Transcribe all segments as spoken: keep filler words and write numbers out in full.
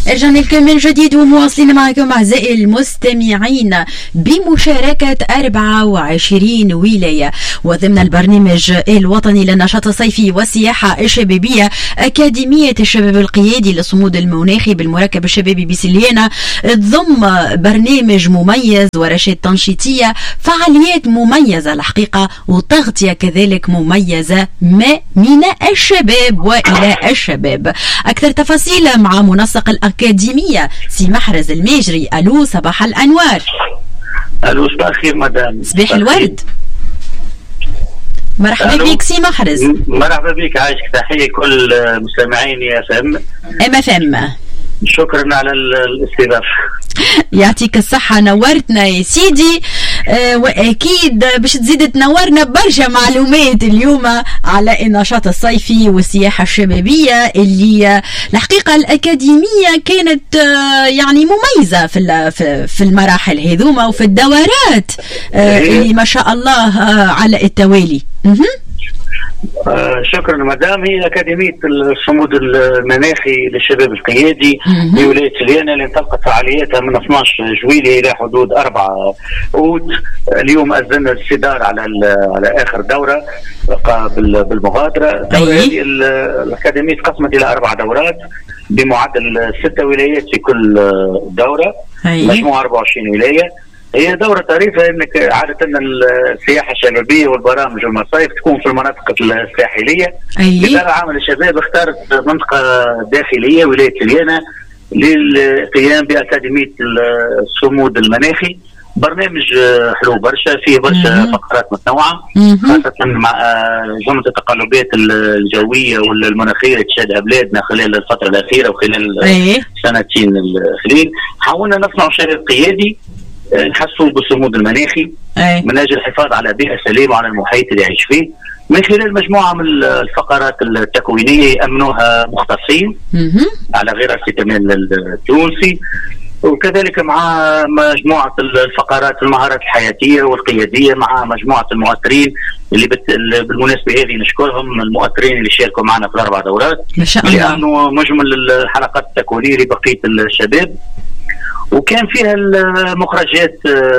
رجعنا لكم من جديد ومواصلين معكم أعزائي المستمعين بمشاركة أربعة وعشرين ولاية وضمن البرنامج الوطني للنشاط الصيفي والسياحة الشبابية. أكاديمية الشباب القيادي للصمود المناخي بالمركب الشبابي بسليانة تضم برنامج مميز ورشات تنشيطية، فعاليات مميزة الحقيقة وتغطية كذلك مميزة ما من الشباب وإلى الشباب. أكثر تفاصيل مع منسق الأكاديمية سي محرز الماجري. ألو صباح الأنوار. ألو صباح الخير مدام. صباح الورد. مرحبا بك سي محرز. مرحبا بك، عايشك تحية كل مستمعين يا فهم أما فهم. شكرا على الاستضافة. يعطيك الصحة، نورتنا يا سيدي. آه وأكيد باش تزيد تنورنا برشا معلومات اليوم على النشاط الصيفي والسياحة الشبابية اللي الحقيقة الأكاديمية كانت آه يعني مميزة في في المراحل هذوما وفي الدورات آه اللي ما شاء الله آه على التوالي. آه شكرا مدام. هي أكاديمية الصمود المناخي للشباب القيادي بولاية سليانة اللي انطلقت فعالياتها من اثني عشر جويلية إلى حدود أربعة أوت. اليوم أذنا الصدار على على آخر دورة بالمغادرة. الدورة هذه الأكاديمية تقسمت إلى أربع دورات بمعدل ستة ولايات في كل دورة، مجموعة أربعة وعشرين ولاية. هي دورة طريفة انك عادة السياحة الشبابية والبرامج والمصايف تكون في المناطق الساحلية. إدارة عامة للشباب اختارت منطقة داخلية ولاية سليانة للقيام بأكاديمية الصمود المناخي. برنامج حلو برشا، فيه برشا فقرات متنوعة خاصة مع جملة التقلبات الجوية والمناخية اللي تشهدها بلادنا خلال الفترة الأخيرة وخلال السنتين الأخيرين. حاولنا نصنع شباب قيادي نحسوا بالصمود المناخي أي. من أجل الحفاظ على بيئة سليمة وعلى المحيط اللي يعيش فيه من خلال مجموعة من الفقرات التكوينية يأمنوها مختصين على غير كمان التونسي، وكذلك مع مجموعة الفقرات المهارات الحياتية والقيادية مع مجموعة المؤثرين اللي بت... بالمناسبة هذه نشكرهم المؤثرين اللي شاركوا معنا في الأربع دورات ما شاء الله، لأنه مجمل الحلقات التكوينية لبقية الشباب، وكان فيها المخرجات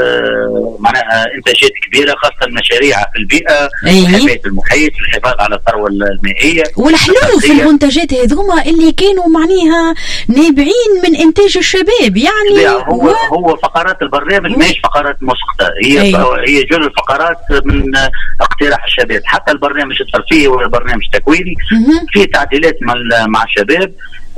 معناها انتاجات كبيره خاصه المشاريع في البيئه، أيه. حمايه المحيط، الحفاظ على الثروه المائيه. والحلو في المنتجات هذوما اللي كانوا معناها نابعين من انتاج الشباب، يعني هو و... هو فقرات البرنامج مش فقرات مسقطه، هي أيه. هي جزء الفقرات من اقتراح الشباب. حتى البرنامج الترفيهي والبرنامج التكويني فيه تعديلات مع الشباب.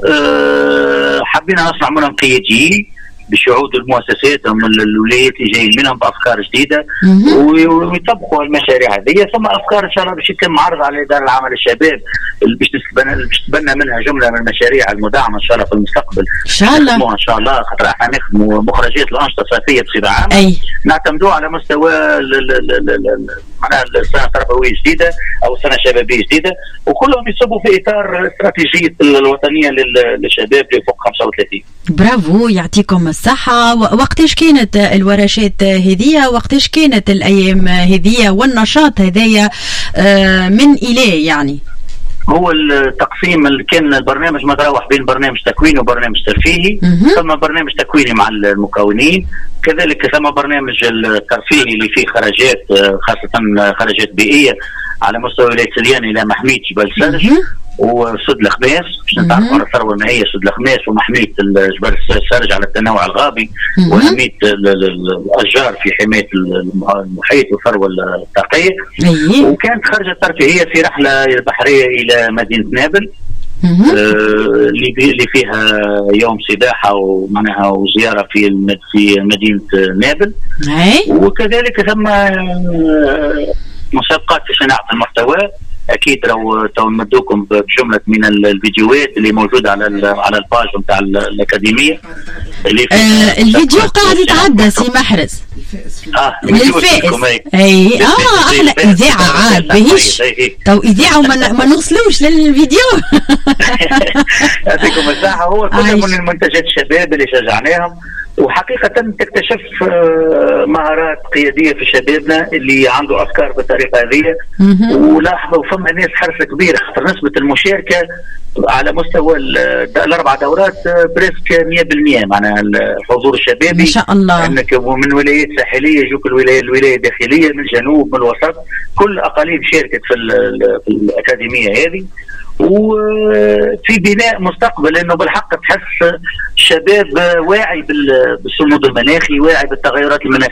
أه حبينا نصنع منهم قياديين باش يعودوا المؤسسات من الولايات اللي جايين منهم بافكار جديده ويطبقوا المشاريع هذه. ثم افكار ان شاء الله باش يتم معرض على الاداره العامه للشباب باش باش تتبنى منها جمله من المشاريع المدعمه ان شاء الله في المستقبل ان شاء الله ان شاء الله، خاطر احنا نخدموا مخرجات الانشطه الصيفيه بصفه عامه نعتمدوا على مستوى معناها السنه التربويه الجديده او السنه الشبابيه الجديده، وكلهم يصبوا في اطار استراتيجيه الوطنيه للشباب لفوق خمسة وثلاثين. برافو، يعطيكم الصحة. وقتاش كانت الورشات هذية؟ وقتاش كانت الأيام هذية والنشاط هذايا من إليه؟ يعني هو التقسيم اللي كان البرنامج متراوح بين برنامج تكويني وبرنامج ترفيهي. ثم برنامج تكويني مع المكونين، كذلك ثم برنامج الترفيهي اللي فيه خرجات خاصة خرجات بيئية على مستوى ولاية سليانة إلى محمية جبل سرج وسد الخماس باش نتعرفوا على الثروه المائيه سد الخماس ومحميه جبل سرج على التنوع الغابي واهميه الاشجار في حمايه المحيط والثروه الطاقيه. وكانت خرجه ترفيهيه في رحله بحريه الى مدينه نابل اللي آه اللي فيها يوم سباحه ومعناها وزياره في في مدينه نابل. وكذلك ثم مسابقات في صناعه المحتوى. اكيد لو تو نمدوكم بجمله من الفيديوهات اللي موجوده على على الباج نتاع الاكاديميه اللي آه الفيديو قاعد يتعدى سي محرز اه للفائز. اي اه احلى اذاعه عاد باهيش تو اذاعه وما ما نوصلوش للفيديو. يعطيكم الصحه. هو كله من المنتجات الشباب اللي شجعناهم وحقيقة تكتشف مهارات قيادية في شبابنا اللي عنده أفكار بالطريقة هذه. ولاحظوا فما ناس حرص كبير خاطر نسبة المشاركة على مستوى الأربع دورات بريسك مية بالمية، معناها الحضور الشبابي ما شاء الله. أنك من ولايات ساحلية يجوك الولاية الولاية الداخلية، من الجنوب من الوسط، كل أقاليم شاركت في, في الأكاديمية هذه. وفي بناء مستقبل انه بالحق تحس شباب واعي بالصمود المناخي، واعي بالتغيرات المناخيه